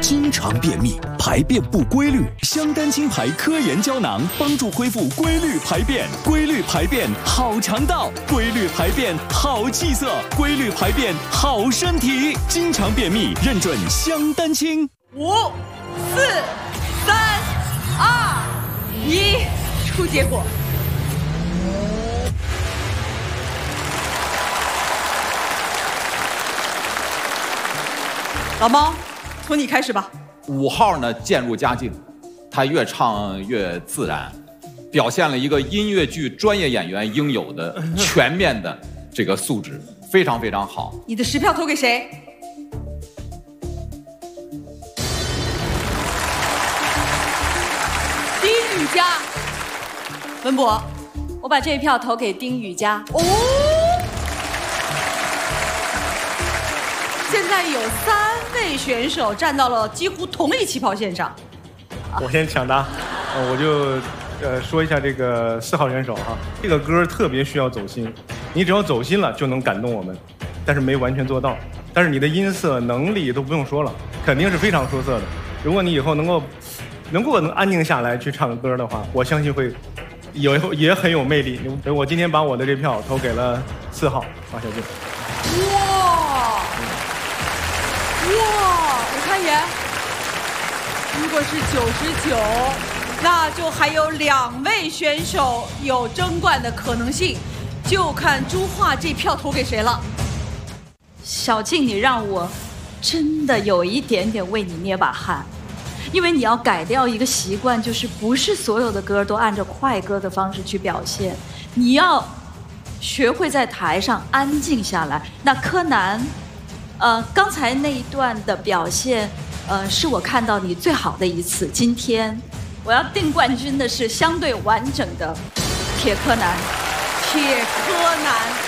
经常便秘，排便不规律，香丹青牌科研胶囊帮助恢复规律排便，规律排便好肠道，规律排便好气色，规律排便好身体。经常便秘，认准香丹青。 5、4、3、2、1，出结果。老猫，从你开始吧。 5号呢渐入佳境，他越唱越自然，表现了一个音乐剧专业演员应有的全面的这个素质，非常非常好。 你的10票投给谁？丁雨佳。文博， 我把这一票投给丁雨佳。 哦。现在有3位选手站到了几乎同一起跑线上。 我先抢答，我就说一下这个4号选手哈，这个歌特别需要走心，你只要走心了就能感动我们，但是没完全做到。但是你的音色能力都不用说了，肯定是非常出色的。如果你以后能安静下来去唱歌的话，我相信会也很有魅力。所以我今天把我的这票投给了4号马小静。 哇，我看一眼，如果是99，那就还有2位选手有争冠的可能性，就看朱桦这票投给谁了。 小静，你让我真的有一点点为你捏把汗，因为你要改掉一个习惯，就是不是所有的歌都按照快歌的方式去表现，你要学会在台上安静下来。那柯南刚才那一段的表现，是我看到你最好的一次。今天我要定冠军的是相对完整的铁柯南。 铁柯南。